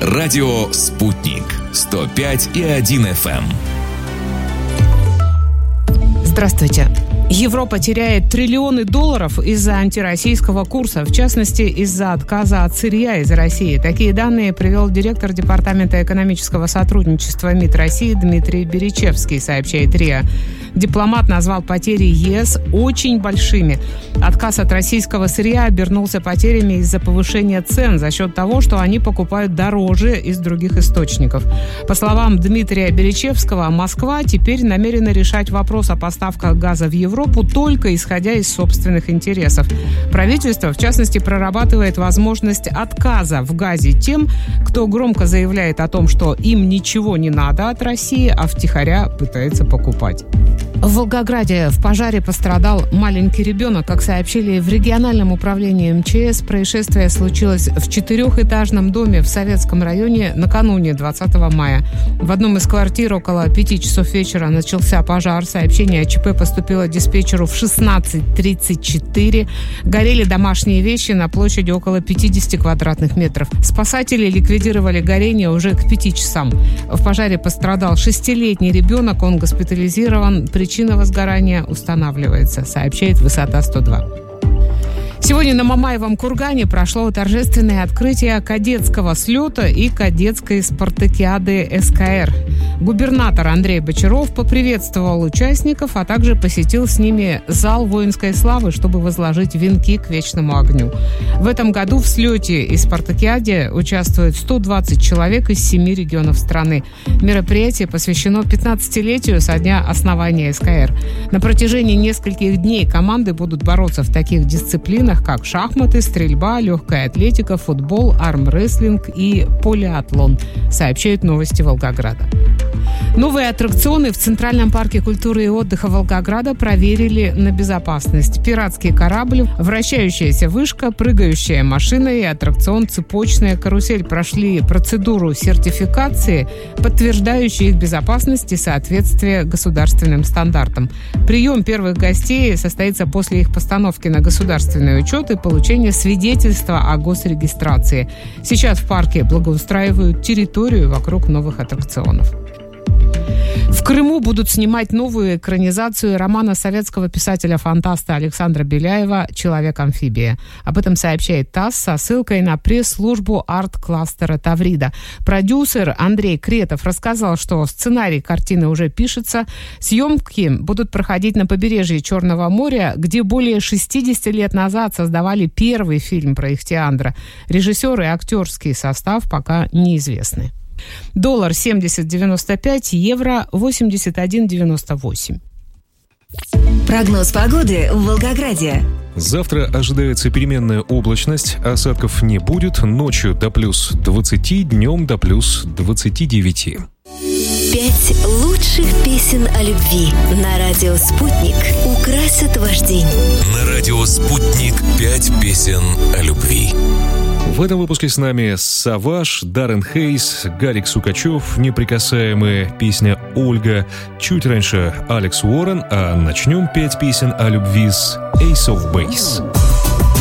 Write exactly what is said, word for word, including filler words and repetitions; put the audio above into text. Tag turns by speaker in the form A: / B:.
A: Радио «Спутник». сто пять и один эф эм.
B: Здравствуйте. Европа теряет триллионы долларов из-за антироссийского курса, в частности, из-за отказа от сырья из России. Такие данные привел директор Департамента экономического сотрудничества МИД России Дмитрий Беречевский, сообщает РИА. Дипломат назвал потери ЕС очень большими. Отказ от российского сырья обернулся потерями из-за повышения цен за счет того, что они покупают дороже из других источников. По словам Дмитрия Беречевского, Москва теперь намерена решать вопрос о поставках газа в Европу только исходя из собственных интересов. Правительство, в частности, прорабатывает возможность отказа в газе тем, кто громко заявляет о том, что им ничего не надо от России, а втихаря пытается покупать. В Волгограде в пожаре пострадал маленький ребенок. Как сообщили в региональном управлении эм че эс, происшествие случилось в четырехэтажном доме в Советском районе накануне двадцатого мая. В одном из квартир около пяти часов вечера начался пожар. Сообщение о ЧП поступило диспетчеру в шестнадцать тридцать четыре. Горели домашние вещи на площади около пятидесяти квадратных метров. Спасатели ликвидировали горение уже к пяти часам. В пожаре пострадал шестилетний ребенок. Он госпитализирован. Причина возгорания устанавливается, сообщает «Высота сто два». Сегодня на Мамаевом кургане прошло торжественное открытие кадетского слета и кадетской спартакиады эс ка эр. Губернатор Андрей Бочаров поприветствовал участников, а также посетил с ними зал воинской славы, чтобы возложить венки к вечному огню. В этом году в слете и спартакиаде участвуют сто двадцать человек из семи регионов страны. Мероприятие посвящено пятнадцатилетию со дня основания эс ка эр. На протяжении нескольких дней команды будут бороться в таких дисциплинах, как шахматы, стрельба, легкая атлетика, футбол, армрестлинг и полиатлон, сообщают новости Волгограда. Новые аттракционы в Центральном парке культуры и отдыха Волгограда проверили на безопасность. Пиратский корабль, вращающаяся вышка, прыгающая машина и аттракцион «Цепочная карусель» прошли процедуру сертификации, подтверждающую их безопасность и соответствие государственным стандартам. Прием первых гостей состоится после их постановки на государственный учет и получения свидетельства о госрегистрации. Сейчас в парке благоустраивают территорию вокруг новых аттракционов. В Крыму будут снимать новую экранизацию романа советского писателя-фантаста Александра Беляева «Человек-амфибия». Об этом сообщает ТАСС со ссылкой на пресс-службу арт-кластера «Таврида». Продюсер Андрей Кретов рассказал, что сценарий картины уже пишется. Съемки будут проходить на побережье Черного моря, где более шестидесяти лет назад создавали первый фильм про Ихтиандра. Режиссер и актерский состав пока неизвестны. Доллар семьдесят девяносто пять, евро восемьдесят один девяносто восемь.
C: Прогноз погоды в Волгограде.
D: Завтра ожидается переменная облачность, осадков не будет, ночью до плюс двадцати, днем до плюс двадцати девяти.
C: Пять лучших песен о любви на радио «Спутник» украсят ваш день.
A: На радио «Спутник» пять песен о любви.
D: В этом выпуске с нами Саваш, Даррен Хейс, Гарик Сукачев, «Неприкасаемые», песня «Ольга». Чуть раньше Алекс Уоррен, а начнем пять песен о любви с Ace of Base.